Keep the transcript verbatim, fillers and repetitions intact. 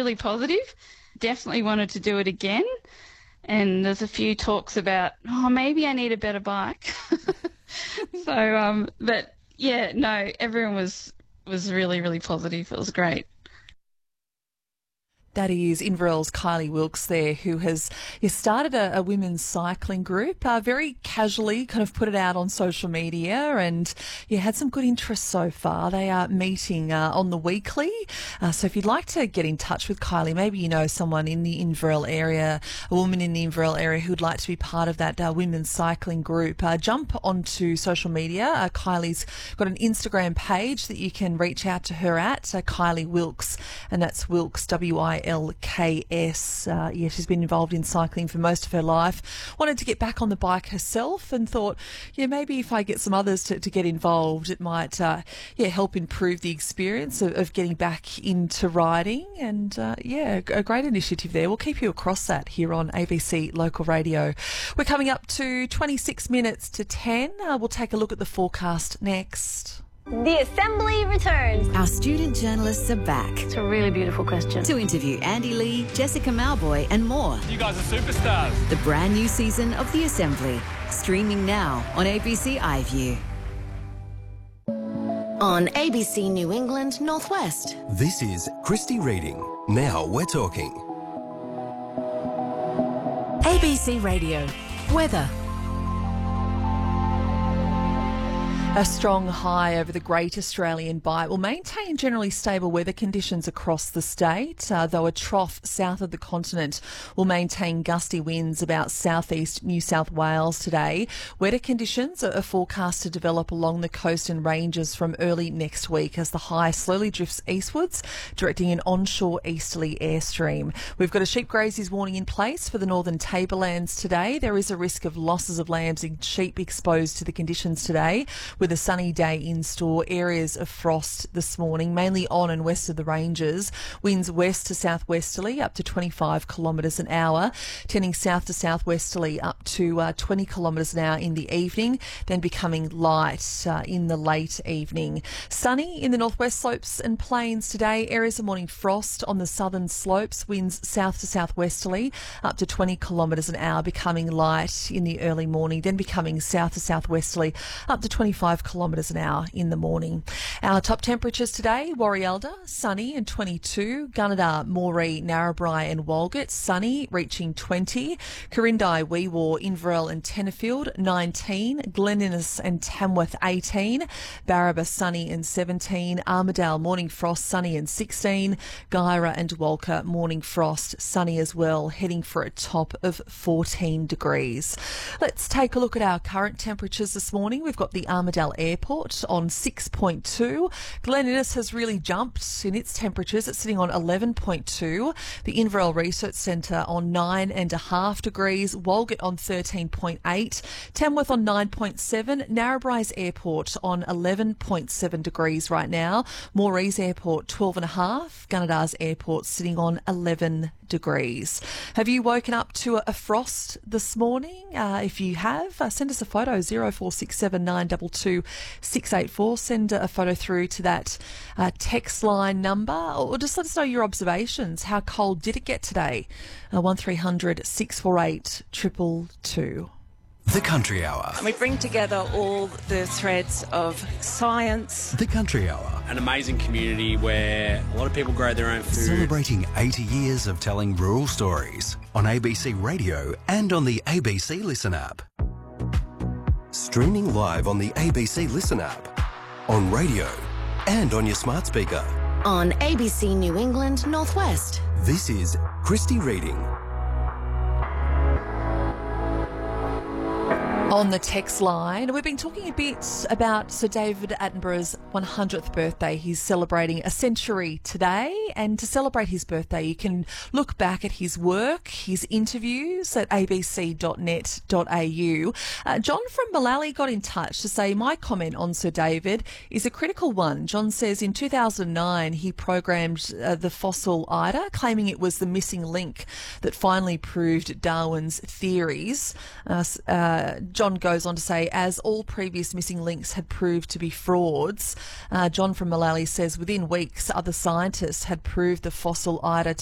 really positive. Definitely wanted to do it again. And there's a few talks about, oh, maybe I need a better bike. so, um, but yeah, no, everyone was, was really, really positive. It was great. That is Inverell's Kylie Wilkes there, who has yeah, started a, a women's cycling group, uh, very casually kind of put it out on social media and yeah, had some good interest so far. They are meeting uh, on the weekly. Uh, so if you'd like to get in touch with Kylie, maybe you know someone in the Inverell area, a woman in the Inverell area who'd like to be part of that uh, women's cycling group, uh, jump onto social media. Uh, Kylie's got an Instagram page that you can reach out to her at, uh, Kylie Wilkes, and that's Wilkes, W I L K S. Uh, yeah, she's been involved in cycling for most of her life. Wanted to get back on the bike herself and thought, yeah, maybe if I get some others to, to get involved, it might, uh, yeah, help improve the experience of, of getting back into riding. And uh, yeah, a great initiative there. We'll keep you across that here on A B C Local Radio. We're coming up to twenty-six minutes to ten. Uh, we'll take a look at the forecast next. The Assembly returns. Our student journalists are back It's a really beautiful question. to interview Andy Lee, Jessica Malboy and more. You guys are superstars. The brand new season of The Assembly, streaming now on A B C iView. On A B C New England Northwest. This is Christy Reading. Now we're talking. A B C Radio. Weather. A strong high over the Great Australian Bight will maintain generally stable weather conditions across the state, uh, though a trough south of the continent will maintain gusty winds about southeast New South Wales today. Wetter conditions are forecast to develop along the coast and ranges from early next week as the high slowly drifts eastwards, directing an onshore easterly airstream. We've got a sheep grazies warning in place for the northern tablelands today. There is a risk of losses of lambs and sheep exposed to the conditions today, with a sunny day in store. Areas of frost this morning, mainly on and west of the ranges. Winds west to southwesterly up to twenty-five kilometres an hour, tending south to southwesterly up to uh, twenty kilometres an hour in the evening, then becoming light uh, in the late evening. Sunny in the northwest slopes and plains today. Areas of morning frost on the southern slopes. Winds south to southwesterly up to twenty kilometres an hour, becoming light in the early morning, then becoming south to southwesterly up to twenty-five kilometres an hour in the morning. Our top temperatures today: Warrialda, sunny and twenty-two. Gunnedah, Moree, Narrabri and Walgett, sunny, reaching twenty. Corindai, Weewar, Inverell and Tenterfield, nineteen. Glen Innes and Tamworth, eighteen. Barraba, sunny and seventeen. Armidale, morning frost, sunny and sixteen. Guyra and Walker, morning frost, sunny as well, heading for a top of fourteen degrees. Let's take a look at our current temperatures this morning. We've got the Armidale Airport on six point two. Glen Innes has really jumped in its temperatures. It's sitting on eleven point two. The Inverell Research Centre on nine point five degrees. Walgett on thirteen point eight. Tamworth on nine point seven. Narrabri's Airport on eleven point seven degrees right now. Moree's Airport twelve point five. Gunnedah's Airport sitting on eleven degrees. Have you woken up to a, a frost this morning? Uh, if you have, uh, send us a photo, zero four six seven nine two two six eight four. Send a photo through to that uh, text line number, or just let us know your observations. How cold did it get today? Uh, one three hundred six four eight two two two. The Country Hour. We bring together all the threads of science. The Country Hour. An amazing community where a lot of people grow their own food. Celebrating eighty years of telling rural stories on A B C Radio and on the A B C Listen app. Streaming live on the A B C Listen app, on radio and on your smart speaker. On A B C New England Northwest. This is Christy Reading. On the text line, we've been talking a bit about Sir David Attenborough's one hundredth birthday. He's celebrating a century today, and to celebrate his birthday, you can look back at his work, his interviews at a b c dot net dot a u. Uh, John from Mullally got in touch to say, my comment on Sir David is a critical one. John says in two thousand nine, he programmed uh, the fossil Ida, claiming it was the missing link that finally proved Darwin's theories. Uh, uh, John goes on to say, as all previous missing links had proved to be frauds, uh, John from Mullally says within weeks, other scientists had proved the fossil Ida